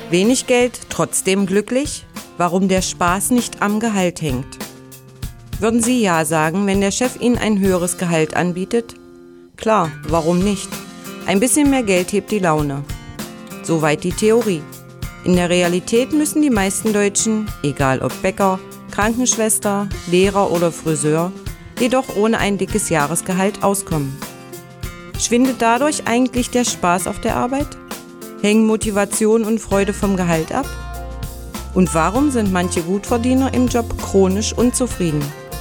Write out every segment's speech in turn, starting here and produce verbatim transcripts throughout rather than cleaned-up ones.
Wenig Geld, trotzdem glücklich? Warum der Spaß nicht am Gehalt hängt? Würden Sie ja sagen, wenn der Chef Ihnen ein höheres Gehalt anbietet? Klar, warum nicht? Ein bisschen mehr Geld hebt die Laune. Soweit die Theorie. In der Realität müssen die meisten Deutschen, egal ob Bäcker, Krankenschwester, Lehrer oder Friseur, jedoch ohne ein dickes Jahresgehalt auskommen. Schwindet dadurch eigentlich der Spaß auf der Arbeit? Hängen Motivation und Freude vom Gehalt ab? Und warum sind manche Gutverdiener im Job chronisch unzufrieden?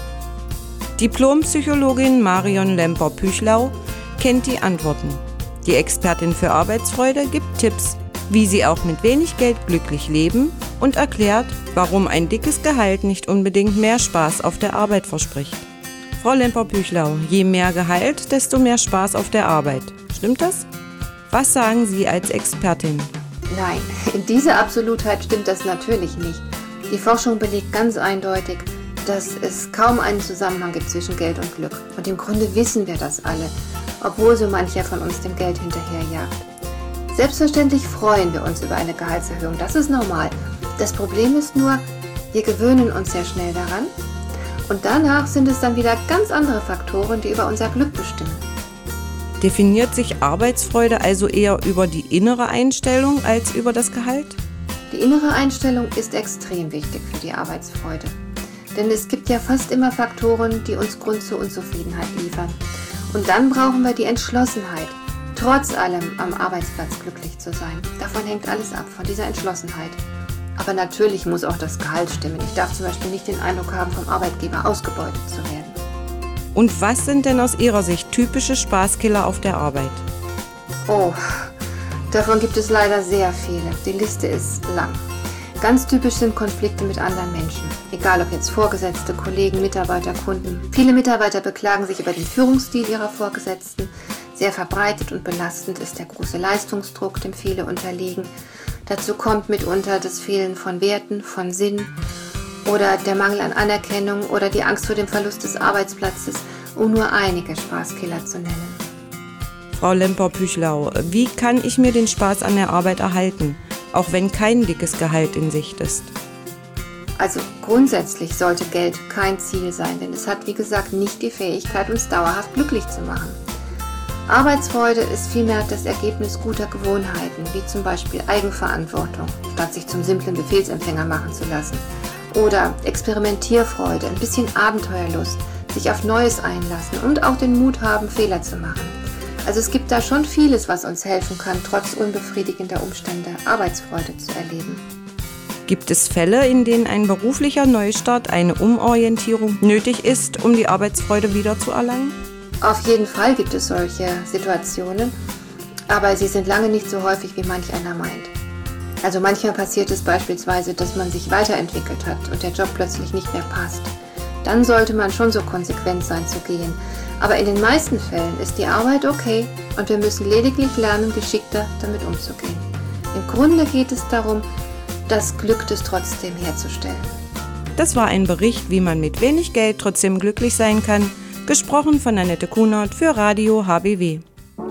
Diplompsychologin Marion Lemper-Püchlau kennt die Antworten. Die Expertin für Arbeitsfreude gibt Tipps, wie Sie auch mit wenig Geld glücklich leben und erklärt, warum ein dickes Gehalt nicht unbedingt mehr Spaß auf der Arbeit verspricht. Frau Lemper-Püchlau, je mehr Gehalt, desto mehr Spaß auf der Arbeit. Stimmt das? Was sagen Sie als Expertin? Nein, in dieser Absolutheit stimmt das natürlich nicht. Die Forschung belegt ganz eindeutig, dass es kaum einen Zusammenhang gibt zwischen Geld und Glück. Und im Grunde wissen wir das alle, obwohl so mancher von uns dem Geld hinterherjagt. Selbstverständlich freuen wir uns über eine Gehaltserhöhung, das ist normal. Das Problem ist nur, wir gewöhnen uns sehr schnell daran und danach sind es dann wieder ganz andere Faktoren, die über unser Glück bestimmen. Definiert sich Arbeitsfreude also eher über die innere Einstellung als über das Gehalt? Die innere Einstellung ist extrem wichtig für die Arbeitsfreude. Denn es gibt ja fast immer Faktoren, die uns Grund zur Unzufriedenheit liefern. Und dann brauchen wir die Entschlossenheit, trotz allem am Arbeitsplatz glücklich zu sein. Davon hängt alles ab, von dieser Entschlossenheit. Aber natürlich muss auch das Gehalt stimmen. Ich darf zum Beispiel nicht den Eindruck haben, vom Arbeitgeber ausgebeutet zu werden. Und was sind denn aus Ihrer Sicht typische Spaßkiller auf der Arbeit? Oh, davon gibt es leider sehr viele. Die Liste ist lang. Ganz typisch sind Konflikte mit anderen Menschen. Egal ob jetzt Vorgesetzte, Kollegen, Mitarbeiter, Kunden. Viele Mitarbeiter beklagen sich über den Führungsstil ihrer Vorgesetzten. Sehr verbreitet und belastend ist der große Leistungsdruck, dem viele unterliegen. Dazu kommt mitunter das Fehlen von Werten, von Sinn oder der Mangel an Anerkennung oder die Angst vor dem Verlust des Arbeitsplatzes, um nur einige Spaßkiller zu nennen. Frau Lemper-Püchlau, wie kann ich mir den Spaß an der Arbeit erhalten, auch wenn kein dickes Gehalt in Sicht ist? Also grundsätzlich sollte Geld kein Ziel sein, denn es hat wie gesagt nicht die Fähigkeit, uns dauerhaft glücklich zu machen. Arbeitsfreude ist vielmehr das Ergebnis guter Gewohnheiten, wie zum Beispiel Eigenverantwortung, statt sich zum simplen Befehlsempfänger machen zu lassen. Oder Experimentierfreude, ein bisschen Abenteuerlust, sich auf Neues einlassen und auch den Mut haben, Fehler zu machen. Also es gibt da schon vieles, was uns helfen kann, trotz unbefriedigender Umstände Arbeitsfreude zu erleben. Gibt es Fälle, in denen ein beruflicher Neustart, eine Umorientierung nötig ist, um die Arbeitsfreude wiederzuerlangen? Auf jeden Fall gibt es solche Situationen, aber sie sind lange nicht so häufig, wie manch einer meint. Also manchmal passiert es beispielsweise, dass man sich weiterentwickelt hat und der Job plötzlich nicht mehr passt. Dann sollte man schon so konsequent sein zu gehen. Aber in den meisten Fällen ist die Arbeit okay und wir müssen lediglich lernen, geschickter damit umzugehen. Im Grunde geht es darum, das Glück des Trotzdem herzustellen. Das war ein Bericht, wie man mit wenig Geld trotzdem glücklich sein kann, gesprochen von Annette Kunert für Radio H B W.